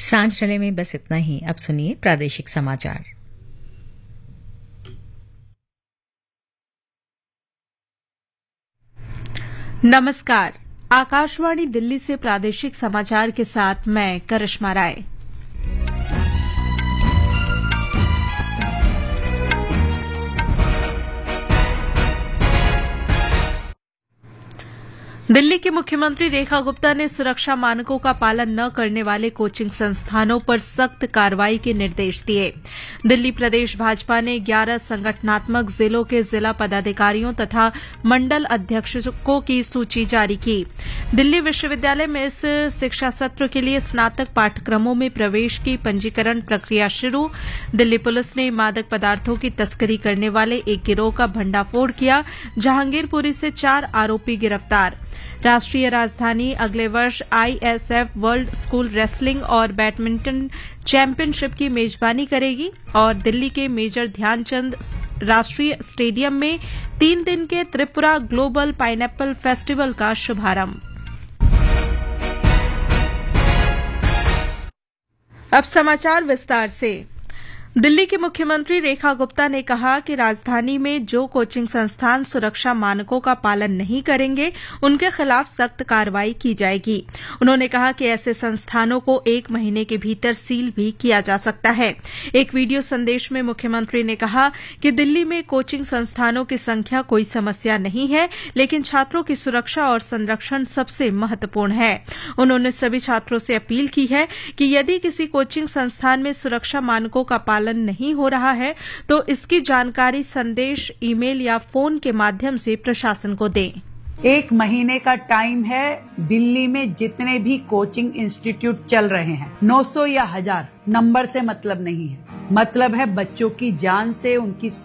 सांझ रले में बस इतना ही। अब सुनिए प्रादेशिक समाचार। नमस्कार, आकाशवाणी दिल्ली से प्रादेशिक समाचार के साथ मैं करिश्मा राय। दिल्ली की मुख्यमंत्री रेखा गुप्ता ने सुरक्षा मानकों का पालन न करने वाले कोचिंग संस्थानों पर सख्त कार्रवाई के निर्देश दिए। दिल्ली प्रदेश भाजपा ने 11 संगठनात्मक जिलों के जिला पदाधिकारियों तथा मंडल अध्यक्षों की सूची जारी की। दिल्ली विश्वविद्यालय में इस शिक्षा सत्र के लिए स्नातक पाठ्यक्रमों में प्रवेश की पंजीकरण प्रक्रिया शुरू। दिल्ली पुलिस ने मादक पदार्थों की तस्करी करने वाले एक गिरोह का भंडाफोड़ किया। जहांगीरपुरी से 4 आरोपी गिरफ्तार। राष्ट्रीय राजधानी अगले वर्ष ISF वर्ल्ड स्कूल रेसलिंग और बैडमिंटन चैंपियनशिप की मेजबानी करेगी और दिल्ली के मेजर ध्यानचंद राष्ट्रीय स्टेडियम में 3 दिन के त्रिपुरा ग्लोबल पाइनएप्पल फेस्टिवल का शुभारंभ। अब समाचार विस्तार से। दिल्ली की मुख्यमंत्री रेखा गुप्ता ने कहा कि राजधानी में जो कोचिंग संस्थान सुरक्षा मानकों का पालन नहीं करेंगे उनके खिलाफ सख्त कार्रवाई की जाएगी। उन्होंने कहा कि ऐसे संस्थानों को 1 महीने के भीतर सील भी किया जा सकता है। एक वीडियो संदेश में मुख्यमंत्री ने कहा कि दिल्ली में कोचिंग संस्थानों की संख्या कोई समस्या नहीं है, लेकिन छात्रों की सुरक्षा और संरक्षण सबसे महत्वपूर्ण है। उन्होंने सभी छात्रों से अपील की है कि यदि किसी कोचिंग संस्थान में सुरक्षा मानकों का पालन नहीं हो रहा है तो इसकी जानकारी संदेश, ईमेल या फोन के माध्यम से प्रशासन को दें। 1 महीने का टाइम है। दिल्ली में जितने भी कोचिंग इंस्टीट्यूट चल रहे हैं, 900 या 1000 नंबर से मतलब नहीं है। मतलब है बच्चों की जान से, उनकी